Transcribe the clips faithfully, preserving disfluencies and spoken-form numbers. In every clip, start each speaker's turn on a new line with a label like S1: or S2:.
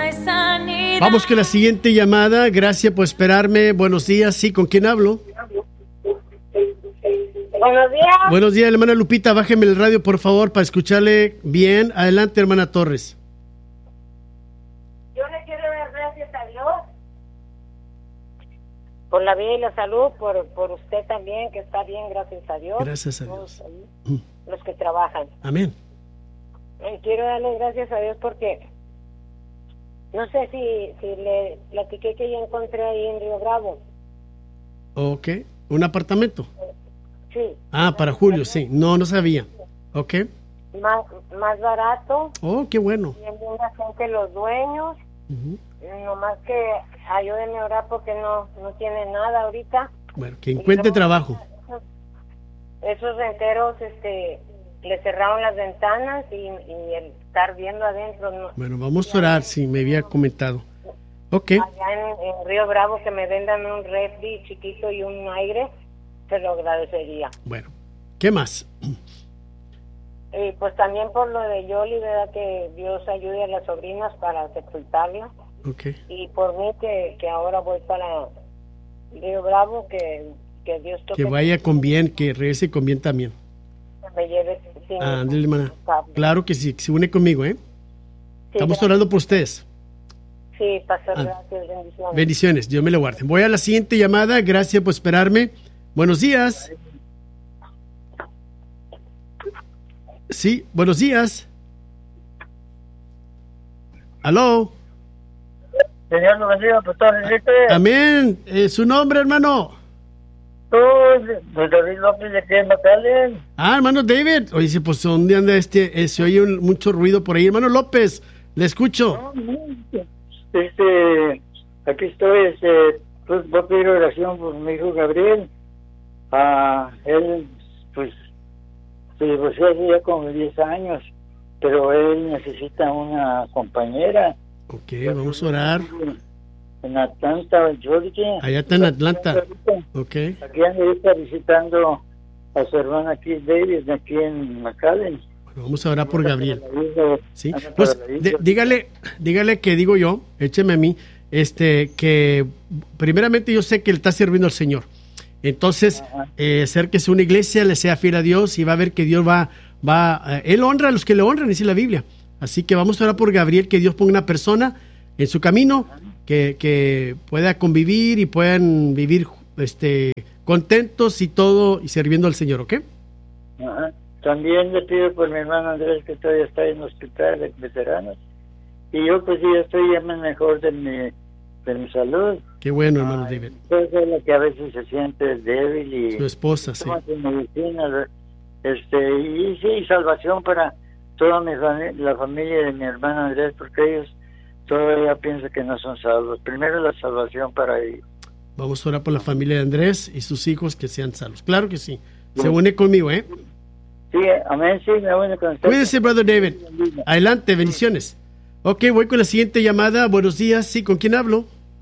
S1: Vamos con la siguiente llamada. Gracias por esperarme. Buenos días. Sí, ¿con quién hablo?
S2: Buenos días.
S1: Buenos días, hermana Lupita. Bájeme el radio, por favor, para escucharle bien. Adelante, hermana Torres.
S2: Yo le quiero dar gracias a Dios por la vida y la salud, por, por usted también, que está bien, gracias a Dios.
S1: Gracias a Dios.
S2: Los, los que trabajan.
S1: Amén.
S2: Y quiero darle gracias a Dios porque no sé si, si le platiqué que yo encontré ahí en Río Bravo.
S1: Ok. ¿Un apartamento?
S2: Sí.
S1: Ah, para Julio, sí. No, no sabía. Ok.
S2: Más, más barato.
S1: Oh, qué bueno.
S2: Bien, bien la gente, los dueños.
S1: Uh-huh.
S2: Nomás que ayúdenme a orar porque no, no tiene nada ahorita.
S1: Bueno, que encuentre trabajo.
S2: Esos, esos renteros, este, le cerraron las ventanas y, y el estar viendo adentro. No,
S1: bueno, vamos a orar, si sí, me había comentado. Ok.
S2: Allá en, en Río Bravo que me vendan un refri chiquito y un aire, se lo agradecería.
S1: Bueno, ¿qué más?
S2: Y pues también por lo de Yoli, ¿verdad? Que Dios ayude a las sobrinas para sepultarla.
S1: Okay.
S2: Y por mí que, que ahora voy para Río Bravo, que, que Dios toque.
S1: Que vaya con bien, que regrese con bien también.
S2: Que me lleve sin
S1: ah, ándale, hermana. Claro que sí, que se une conmigo, ¿eh? Sí, estamos gracias. Orando por ustedes.
S2: Sí, pastor, ah. gracias, bendiciones.
S1: Bendiciones, Dios me lo guarde. Voy a la siguiente llamada, gracias por esperarme. Buenos días. Sí, buenos días. ¿Aló?
S3: Señor, lo bendiga, pastor Enrique.
S1: Amén. Eh, ¿Su nombre, hermano?
S3: Pues David López de aquí en McAllen.
S1: Ah, hermano David. Oye, pues ¿dónde anda este? Eh, se oye un, mucho ruido por ahí. Hermano López, le escucho.
S3: No, no, este, aquí estoy, este, pues voy a pedir oración por mi hijo Gabriel. Ah, él, pues, se divorció hace ya como diez años, pero él necesita una compañera.
S1: Ok, vamos a orar.
S3: En Atlanta, Georgia.
S1: Allá está en Atlanta. Ok.
S3: Aquí anda visitando a su hermana Keith Davis, aquí en McAllen.
S1: Bueno, vamos a orar por Gabriel. Sí. Pues, de, dígale, dígale que digo yo, écheme a mí, este, que primeramente yo sé que él está sirviendo al Señor. Entonces, eh, acérquese a una iglesia, le sea fiel a Dios y va a ver que Dios va, va, eh, él honra a los que le honran, dice la Biblia. Así que vamos a orar por Gabriel, que Dios ponga una persona en su camino que, que pueda convivir y puedan vivir este, contentos y todo y sirviendo al Señor, ¿ok?
S3: Ajá. También le pido por mi hermano Andrés, que todavía está en el hospital de veteranos. Y yo pues ya estoy ya mejor de mi, de mi salud.
S1: Qué bueno, hermano
S3: Ay,
S1: David.
S3: Pues es la que a veces se siente débil y...
S1: Su esposa, sí.
S3: Toma su medicina, este, y sí, salvación para toda mi fami- la familia de mi hermano Andrés, porque ellos todavía piensan que no son salvos. Primero la salvación para ellos.
S1: Vamos a orar por la familia de Andrés y sus hijos que sean salvos. Claro que sí. Se une conmigo, ¿eh?
S3: Sí, amén, sí, me une con usted.
S1: Cuídese, brother David. Adelante, bendiciones. Ok, voy con la siguiente llamada. Buenos días. Sí, ¿con quién hablo?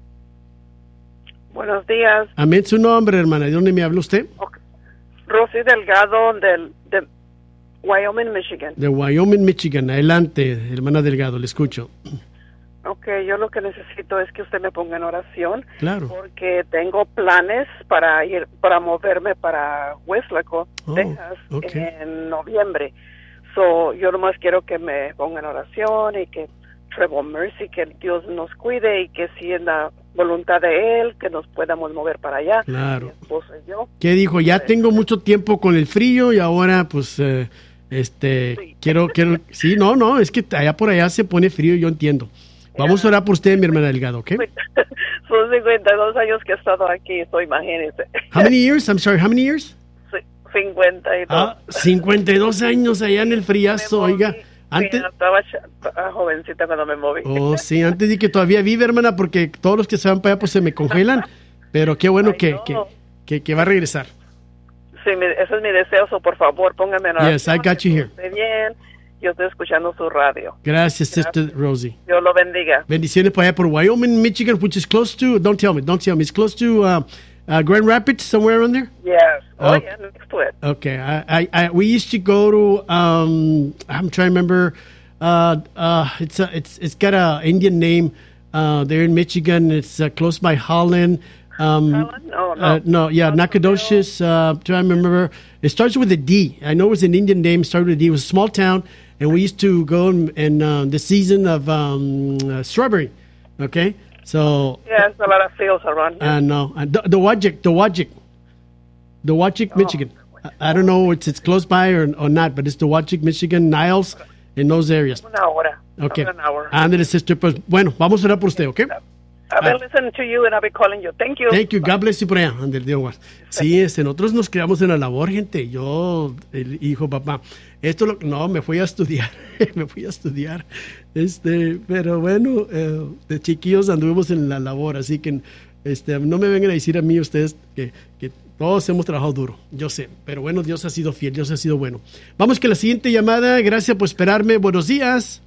S4: Buenos días.
S1: Amén, su nombre, hermana. ¿De dónde me habla usted?
S4: Okay. Rosy Delgado, del, de Wyoming, Michigan.
S1: De Wyoming, Michigan. Adelante, hermana Delgado, le escucho.
S4: Ok, yo lo que necesito es que usted me ponga en oración.
S1: Claro.
S4: Porque tengo planes para ir, para moverme para Weslaco,
S1: oh,
S4: Texas,
S1: okay.
S4: en noviembre. So, yo nomás quiero que me ponga en oración y que Travel Mercy, que Dios nos cuide y que si en la voluntad de Él, que nos podamos mover para allá.
S1: Claro.
S4: Mi esposo y yo.
S1: ¿Qué dijo? Ya tengo mucho tiempo con el frío y ahora, pues, eh, este, sí. quiero, quiero, sí, no, no, es que allá por allá se pone frío, yo entiendo. Vamos a orar por usted, mi hermana Delgado, ¿ok?
S4: Son cincuenta y dos años que he estado aquí, so imagínese.
S1: How many years? I'm sorry, how many years?
S4: cincuenta y dos.
S1: Ah, cincuenta y dos años allá en el friazo, oiga. Antes...
S4: Sí, estaba ch- jovencita cuando me moví.
S1: Oh, sí, antes de que todavía vive, hermana, porque todos los que se van para allá pues se me congelan, pero qué bueno que, no. que, que, que va a regresar.
S4: Sí, mi, ese es mi deseo, so por favor, póngame en oración.
S1: Yes, I got you here.
S4: Esté bien, yo estoy escuchando su radio.
S1: Gracias, Gracias, Sister Rosie.
S4: Dios lo bendiga.
S1: Bendiciones para allá por Wyoming, Michigan, which is close to, don't tell me, don't tell me, it's close to uh, uh, Grand Rapids, somewhere around there?
S4: Yes, oh
S1: okay.
S4: yeah, next to it.
S1: Okay, I, I, I, we used to go to, um, I'm trying to remember, Uh, uh, it's a, it's it's got a Indian name. Uh, they're in Michigan. It's uh, close by Holland. Um,
S4: Holland? No, no.
S1: Uh, no, yeah, Nacogdoches. Uh, trying to remember. It starts with a D. I know it was an Indian name. Started with a D. It was a small town, and we used to go in, in uh, the season of um, uh, strawberry. Okay, so
S4: yeah, there's a lot of fields around here.
S1: uh, no, uh, the the Wajik, the Wajik, the Wajik,
S4: Oh.
S1: Michigan. I, I don't know if it's close by or, or not, but it's the Wajik, Michigan, Niles, in those areas.
S4: Una hora.
S1: Okay.
S4: An hour.
S1: Ándale, sister. Pues bueno, vamos a orar por usted, ¿ok?
S4: I've been listening to you and I'll be calling you. Thank you.
S1: Thank you. God bless you por allá. Ándale, Dios guarde. Sí, este, nosotros nos criamos en la labor, gente. Yo, el hijo, papá. Esto lo, no, me fui a estudiar. me fui a estudiar. Este, pero bueno, eh, de chiquillos anduvimos en la labor, así que este, no me vengan a decir a mí ustedes que, que todos hemos trabajado duro. Yo sé, pero bueno, Dios ha sido fiel, Dios ha sido bueno. Vamos con la siguiente llamada. Gracias por esperarme. Buenos días.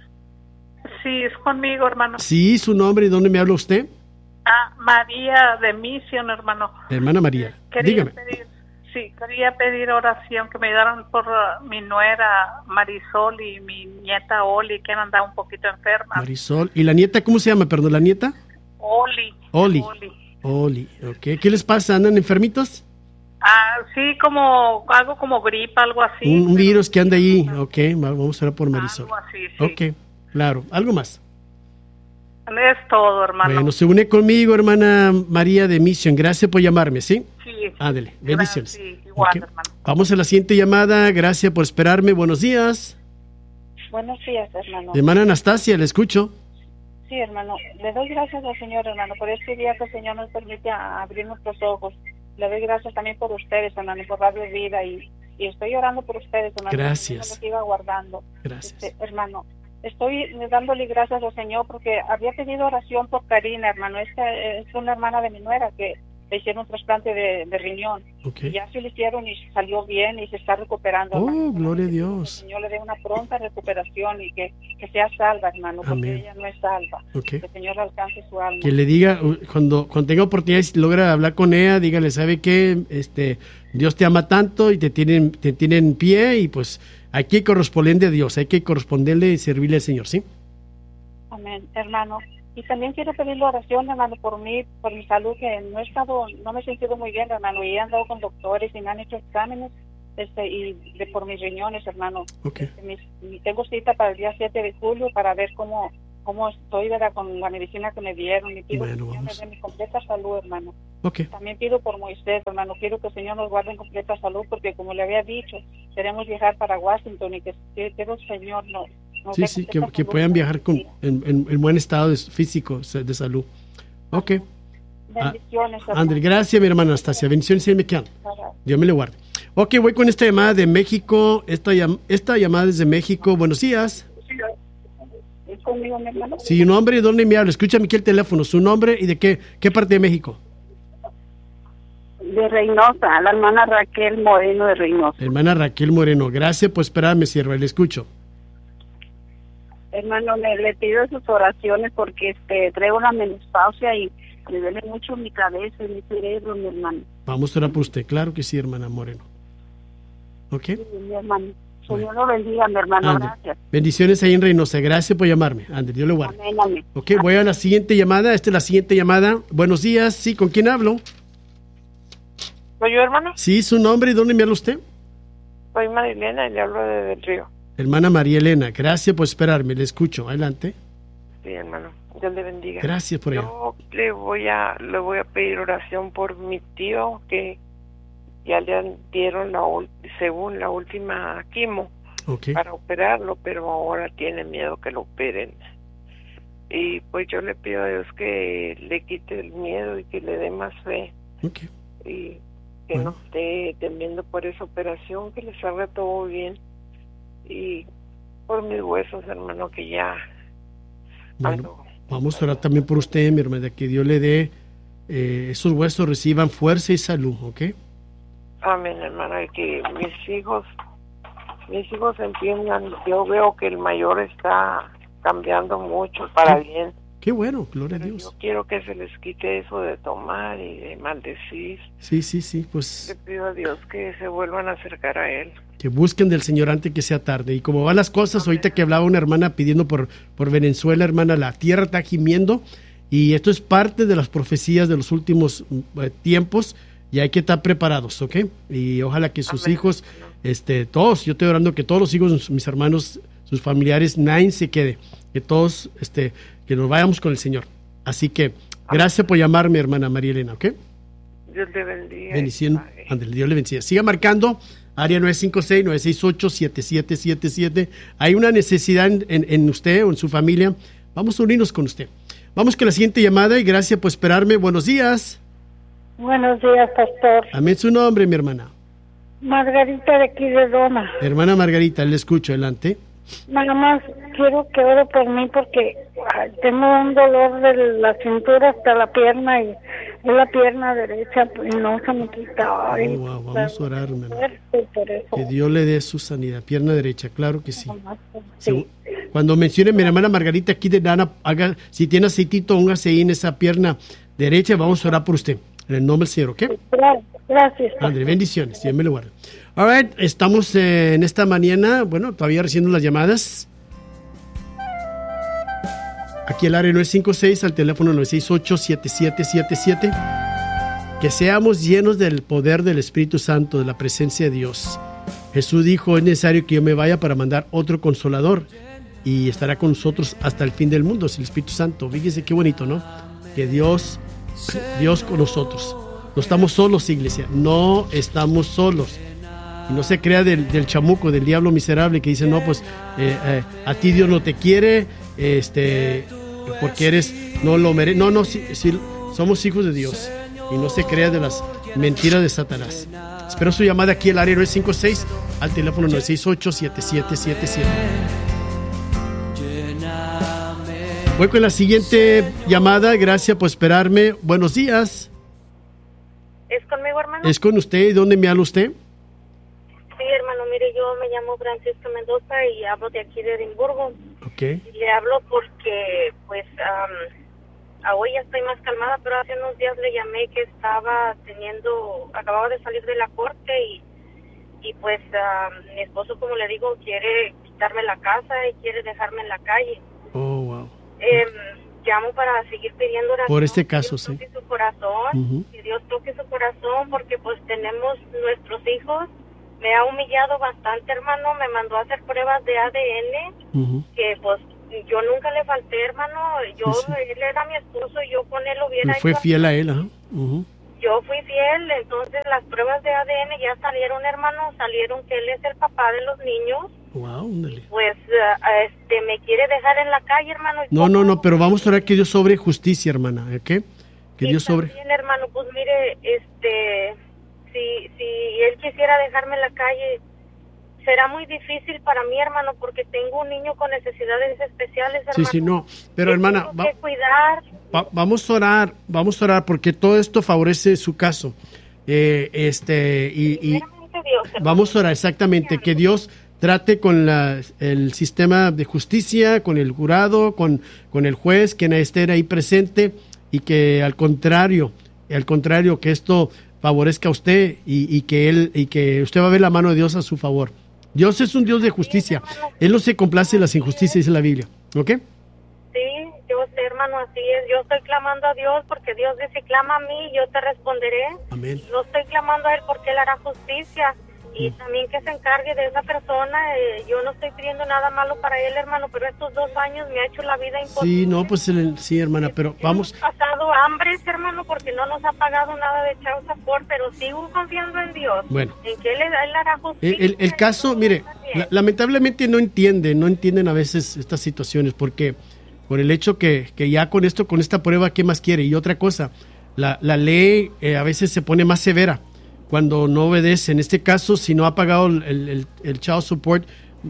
S5: Sí, es conmigo, hermano.
S1: Sí, su nombre y dónde me habla usted.
S5: Ah, María de Mission, hermano.
S1: Hermana María,
S5: Quería
S1: dígame.
S5: pedir, sí, quería pedir oración que me ayudaran por uh, mi nuera Marisol y mi nieta Oli, que han andado un poquito enferma.
S1: Marisol. ¿Y la nieta cómo se llama? Perdón, ¿la nieta?
S5: Oli.
S1: Oli.
S5: Oli.
S1: Oli, ok. ¿Qué les pasa? ¿Andan enfermitos?
S5: Ah, sí, como algo como gripa, algo así.
S1: un, un
S5: pero-
S1: virus que anda ahí. Ok, va- vamos a hablar por Marisol.
S5: Algo así, sí.
S1: Ok, claro. ¿Algo más?
S5: Es todo, hermano.
S1: Bueno, se une conmigo, hermana María de Mission. Gracias por llamarme, ¿sí?
S5: Sí.
S1: Ándale, bendiciones.
S5: Sí, igual,
S1: Ok.
S5: hermano.
S1: Vamos a la siguiente llamada. Gracias por esperarme. Buenos días.
S2: Buenos días, hermano.
S1: Hermana Anastasia, le escucho.
S2: Sí, hermano. Le doy gracias al Señor, hermano, por este día que el Señor nos permite a- abrir nuestros ojos. Le doy gracias también por ustedes, hermano, por darle vida y, y estoy orando por ustedes, hermano.
S1: Gracias.
S2: Que el Señor los siga guardando.
S1: Gracias.
S2: Este, hermano, estoy dándole gracias al Señor porque había pedido oración por Karina, hermano. Esta es una hermana de mi nuera que le hicieron un trasplante de, de riñón.
S1: Ok.
S2: Y ya se lo hicieron y salió bien y se está recuperando.
S1: Oh,
S2: hermano.
S1: gloria a
S2: Que
S1: Dios.
S2: el Señor le dé una pronta recuperación y que, que sea salva, hermano, porque
S1: Amén.
S2: ella no es salva.
S1: Ok.
S2: Que el Señor alcance su alma.
S1: Que le diga, uh, cuando, cuando tenga oportunidad, si logra hablar con ella, dígale, ¿sabe qué? Este, Dios te ama tanto y te tiene, te tiene en pie y pues hay que corresponderle a Dios, hay que corresponderle y servirle al Señor, ¿sí?
S2: Amén, hermano. Y también quiero pedirle oración, hermano, por mí, por mi salud, que no he estado, no me he sentido muy bien, hermano, y he andado con doctores y me han hecho exámenes, este, y de por mis riñones, hermano.
S1: Ok.
S2: Este, mis- y tengo cita para el día siete de julio para ver cómo cómo estoy, ¿verdad?, con la medicina que me dieron, y pido
S1: Bueno,
S2: que el Señor
S1: vamos.
S2: me dé mi completa salud, hermano.
S1: Ok.
S2: También pido por Moisés, hermano, quiero que el Señor nos guarde en completa salud, porque como le había dicho, queremos viajar para Washington y que que quiero el Señor nos, nos
S1: Sí,
S2: dé
S1: sí, que,
S2: completa
S1: que
S2: salud.
S1: puedan viajar con, en, en- en buen estado de, físico, de salud. Ok.
S2: Bendiciones, hermano.
S1: André, gracias, mi hermana Anastasia. Bendiciones y me quedan.
S2: Bye, bye.
S1: Dios me le guarde. Ok, voy con esta llamada de México. Esta, llam- esta llamada es de México. Buenos días.
S2: ¿Es conmigo, mi hermano?
S1: Su nombre y dónde me habla. Escúchame aquí el teléfono. Su nombre y de qué, qué parte de México.
S6: De Reynosa, la hermana Raquel Moreno de Reynosa.
S1: Hermana Raquel Moreno. Gracias por esperarme, sierva. Le escucho.
S6: Hermano, le, le pido sus oraciones porque este traigo una menopausia y me duele mucho mi cabeza y mi cerebro, mi hermano.
S1: Vamos a orar por usted. Claro que sí, hermana Moreno. Ok.
S6: Sí, mi hermano. Señor lo bendiga, mi hermano.
S1: Ande.
S6: Gracias.
S1: Bendiciones ahí en Reynosa. Gracias por llamarme. André, Dios le guarde.
S6: Amén, amén.
S1: Ok, voy a la siguiente llamada. Esta es la siguiente llamada. Buenos días. Sí, ¿con quién hablo?
S4: ¿Soy yo, hermano?
S1: Sí, su nombre y dónde me habla usted.
S4: Soy Marilena y le hablo de Del Río.
S1: Hermana María Elena. Gracias por esperarme. Le escucho. Adelante.
S4: Sí, hermano. Dios le bendiga.
S1: Gracias por allá.
S4: Yo le voy a le voy a pedir oración por mi tío que ya le dieron la ul- según la última quimo
S1: Ok.
S4: para operarlo, pero ahora tiene miedo que lo operen. Y pues yo le pido a Dios que le quite el miedo y que le dé más fe
S1: Ok.
S4: y que
S1: Bueno.
S4: no esté temiendo por esa operación, que le salga todo bien. Y por mis huesos, hermano, que ya
S1: Bueno,
S4: ando.
S1: vamos a orar también por usted, mi hermana, que Dios le dé eh, esos huesos reciban fuerza y salud, ¿ok?
S4: Amén, hermana, y que mis hijos, mis hijos entiendan. Yo veo que el mayor está cambiando mucho para
S1: Sí.
S4: bien.
S1: Qué bueno, gloria a
S4: Pero
S1: Dios.
S4: yo quiero que se les quite eso de tomar y de maldecir.
S1: Sí, sí, sí,
S4: Le
S1: pues
S4: pido a Dios que se vuelvan a acercar a Él.
S1: que busquen del Señor antes que sea tarde. Y como van las cosas, ahorita que hablaba una hermana pidiendo por, por Venezuela, hermana, la tierra está gimiendo, y esto es parte de las profecías de los últimos eh, tiempos, y hay que estar preparados, ¿ok? Y ojalá que sus Amén. hijos, este, todos, yo estoy orando que todos los hijos, mis hermanos, sus familiares, nadie se quede, que todos, este, que nos vayamos con el Señor. Así que, gracias por llamarme, hermana María Elena, ¿ok?
S4: Dios te bendiga.
S1: Bendición, Andrés, Dios le bendiga. Siga marcando. Área nueve cinco seis, nueve seis ocho, siete siete siete siete. Hay una necesidad en, en, en usted o en su familia. Vamos a unirnos con usted. Vamos con la siguiente llamada y gracias por esperarme. Buenos días.
S7: Buenos días, pastor.
S1: Amén, su nombre, mi hermana.
S7: Margarita de aquí de Dona.
S1: Hermana Margarita, le escucho, adelante.
S7: Nada más quiero que ore por mí porque ay, tengo un dolor de la cintura hasta la pierna y es la pierna derecha y no se me quita. Ay,
S1: oh, wow. Vamos a orar, hermano.
S7: Por eso.
S1: Que Dios le dé su sanidad. Pierna derecha, claro que sí. sí. Cuando mencione mi hermana Margarita aquí de Dana, haga, si tiene aceitito, póngase ahí en esa pierna derecha. Vamos a orar por usted. En el nombre del Señor, ¿ok?
S7: Claro, gracias.
S1: André, bendiciones. Dios me lo guarde. All right, estamos eh, en esta mañana, bueno, todavía recibiendo las llamadas. Aquí el área nueve cinco seis, al teléfono nueve seis ocho, siete siete siete siete. Que seamos llenos del poder del Espíritu Santo, de la presencia de Dios. Jesús dijo, es necesario que yo me vaya para mandar otro consolador y estará con nosotros hasta el fin del mundo, es el Espíritu Santo. Fíjese qué bonito, ¿no? Que Dios, Dios con nosotros. No estamos solos, iglesia, no estamos solos. Y no se crea del, del chamuco, del diablo miserable que dice, no, pues eh, eh, a ti Dios no te quiere, este, porque eres, no lo mereces. No, no, sí, sí, somos hijos de Dios. Y no se crea de las mentiras de Satanás. Espero su llamada aquí al área nueve cinco seis, al teléfono nueve seis ocho, siete siete siete siete. Voy con la siguiente llamada, gracias por esperarme. Buenos días.
S8: ¿Es conmigo, hermano?
S1: ¿Es con usted? ¿Dónde me habla usted?
S8: Sí, hermano, mire, yo me llamo Francisca Mendoza y hablo de aquí de Edimburgo.
S1: Okay.
S8: Y le hablo porque, pues, um, hoy ya estoy más calmada, pero hace unos días le llamé que estaba teniendo, acababa de salir de la corte y, y pues, um, mi esposo, como le digo, quiere quitarme la casa y quiere dejarme en la calle.
S1: Oh, wow.
S8: Eh, llamo para seguir pidiendo oración.
S1: Por este caso,
S8: que Dios toque
S1: sí.
S8: su corazón,
S1: Uh-huh.
S8: que Dios toque su corazón, porque pues tenemos nuestros hijos. Me ha humillado bastante, hermano. Me mandó a hacer pruebas de A D N,
S1: Uh-huh.
S8: que pues yo nunca le falté, hermano. Yo,
S1: Sí, sí.
S8: él era mi esposo y yo con él hubiera
S1: Y fue
S8: hecho-
S1: fiel a él, ajá. Uh-huh.
S8: Yo fui fiel, entonces las pruebas de A D N ya salieron, hermano. Salieron que él es el papá de los niños.
S1: Wow, ándale.
S8: Pues uh, este me quiere dejar en la calle, hermano.
S1: No, no, no, pero vamos a orar que Dios sobre justicia, hermana, ¿ok? Que
S8: Sí,
S1: Dios sobre...
S8: también, hermano, pues mire, este, si, si él quisiera dejarme en la calle, será muy difícil para mí, hermano, porque tengo un niño con necesidades especiales, hermano.
S1: Sí, sí, no, pero
S8: que
S1: hermana,
S8: tengo
S1: va-
S8: que cuidar.
S1: va- vamos a orar, vamos a orar, porque todo esto favorece su caso. Eh, este, y, y
S8: Primeramente Dios, hermano.
S1: vamos a orar exactamente, que Dios trate con la, el sistema de justicia, con el jurado, con, con el juez, que esté ahí presente, y que al contrario, al contrario, que esto favorezca a usted y, y que él y que usted va a ver la mano de Dios a su favor. Dios es un Dios de justicia. Él no se complace en las injusticias, dice la Biblia. ¿Ok?
S8: Sí, yo sé, hermano, así es. Yo estoy clamando a Dios porque Dios dice, clama a mí y yo te responderé.
S1: Amén.
S8: Yo estoy clamando a Él porque Él hará justicia. Y también que se encargue de esa persona. Eh, yo no estoy pidiendo nada malo para él, hermano, pero estos dos años me ha hecho la vida imposible.
S1: Sí, no, pues el- sí, hermana, pero vamos.
S8: Hemos pasado hambres, hermano, porque no nos ha pagado nada de child support, pero sigo confiando en Dios.
S1: Bueno.
S8: En que Él, él hará justicia.
S1: El, el- el caso, mire, la- lamentablemente no entienden, no entienden a veces estas situaciones, porque por el hecho que, que ya con esto, con esta prueba, ¿qué más quiere? Y otra cosa, la, la ley eh, a veces se pone más severa cuando no obedece. En este caso, si no ha pagado el, el, el child support,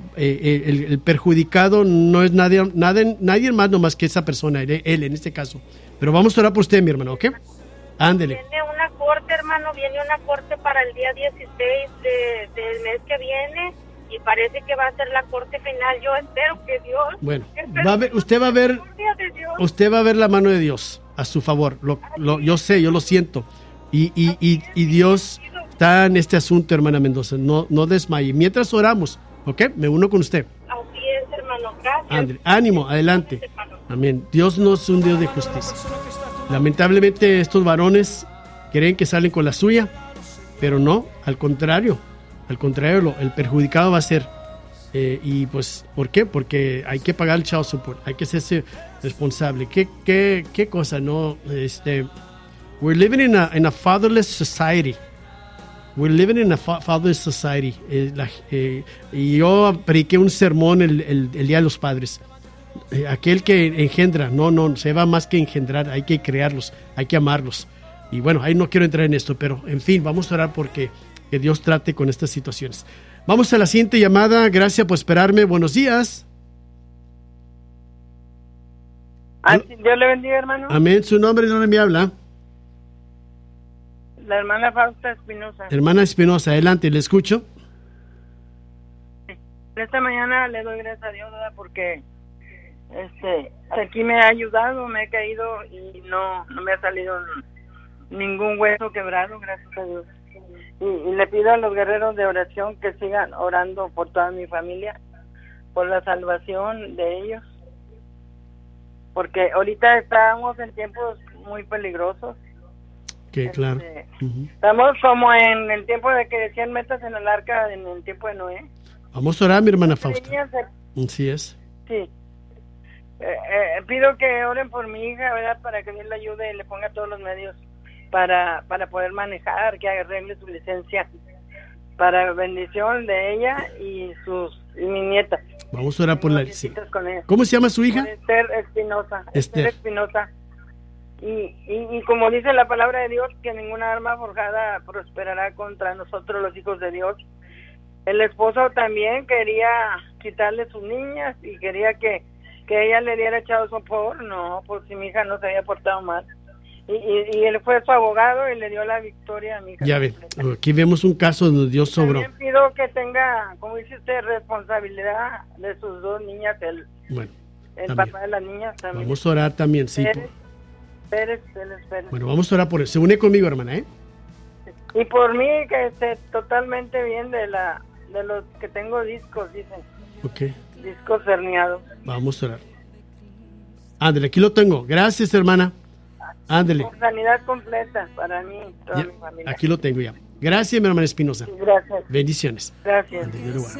S1: eh, el, el perjudicado no es nadie, nadie, nadie más nomás que esa persona, él, él en este caso. Pero vamos a orar por usted, mi hermano, ¿ok? Ándele.
S8: Viene una corte, hermano, viene una corte para el día dieciséis de, del mes que viene y parece que va a ser la corte final. Yo espero que Dios...
S1: Bueno,
S8: espero
S1: va a ver, usted va a ver,
S8: que la gloria de Dios-
S1: usted va a ver la mano de Dios a su favor. Lo, lo- yo sé, yo lo siento. Y, y, y, y Dios, está en este asunto, hermana Mendoza. No, no desmaye. Mientras oramos, ¿ok? Me uno con usted.
S8: Así es, hermano. Gracias.
S1: André, ánimo, adelante. Amén. Dios no es un Dios de justicia. Lamentablemente estos varones creen que salen con la suya, pero no, al contrario. Al contrario, lo, el perjudicado va a ser. Eh, y pues, ¿por qué? Porque hay que pagar el child support, hay que ser responsable. ¿Qué, qué, qué cosa, no? Este, we're living in a, in a fatherless society. We're living in a fa- fatherless society. Eh, la, eh, y yo prediqué un sermón el, el, el Día de los Padres. Eh, aquel que engendra, no, no, se va más que engendrar, hay que crearlos, hay que amarlos. Y bueno, ahí no quiero entrar en esto, pero en fin, vamos a orar porque que Dios trate con estas situaciones. Vamos a la siguiente llamada. Gracias por esperarme. Buenos días.
S9: Dios le bendiga, hermano.
S1: Amén. ¿Su nombre de dónde me habla?
S9: La hermana Fausta Espinosa.
S1: Hermana Espinosa, adelante, le escucho.
S9: Esta mañana le doy gracias a Dios, ¿verdad? Porque este, aquí me ha ayudado, me he caído y no, no me ha salido ningún hueso quebrado, gracias a Dios. Y, y le pido a los guerreros de oración que sigan orando por toda mi familia, por la salvación de ellos, porque ahorita estamos en tiempos muy peligrosos.
S1: Que
S9: este,
S1: claro. Uh-huh.
S9: Estamos como en el tiempo de que decían metas en el arca, en el tiempo de Noé.
S1: Vamos a orar, mi hermana Fausta. Así es.
S9: Sí. Eh, eh, pido que oren por mi hija, ¿verdad? Para que Dios le ayude y le ponga todos los medios para para poder manejar, que arregle su licencia, para bendición de ella y sus y mi nieta.
S1: Vamos a orar por la sí. ¿Cómo se llama su hija?
S9: Esther Espinosa.
S1: Esther
S9: Espinosa. Y, y, y como dice la palabra de Dios, que ninguna arma forjada prosperará contra nosotros los hijos de Dios. El esposo también quería quitarle sus niñas y quería que, que ella le diera echado sopor. No, pues si mi hija no se había portado mal. Y, y, y él fue su abogado y le dio la victoria a mi hija.
S1: Ya ve, aquí vemos un caso donde Dios sobró.
S9: También pido que tenga, como dice usted, responsabilidad de sus dos niñas, el,
S1: bueno,
S9: el
S1: también.
S9: papá de las niñas también.
S1: Vamos a orar también, sí.
S9: Pérez, Pérez, Pérez, Pérez.
S1: Bueno, vamos a orar por él. Se une conmigo, hermana, ¿eh?
S9: Y por mí, que esté totalmente bien de la de los que tengo discos, dicen.
S1: Ok.
S9: Discos herniados.
S1: Vamos a orar. Ándale, aquí lo tengo. Gracias, hermana. Ándale.
S9: Por sanidad completa para mí y toda
S1: Ya,
S9: mi familia.
S1: aquí lo tengo ya. Gracias, mi hermana Espinosa.
S9: Gracias.
S1: Bendiciones.
S9: Gracias.
S1: Ándale,